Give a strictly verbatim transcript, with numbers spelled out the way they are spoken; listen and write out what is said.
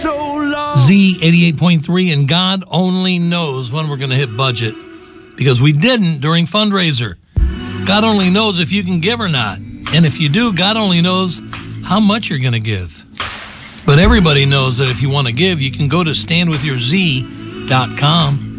Z eighty-eight point three, and God only knows when we're going to hit budget, because we didn't during fundraiser. God only knows if you can give or not. And if you do, God only knows how much you're going to give. But everybody knows that if you want to give, you can go to stand with your z dot com.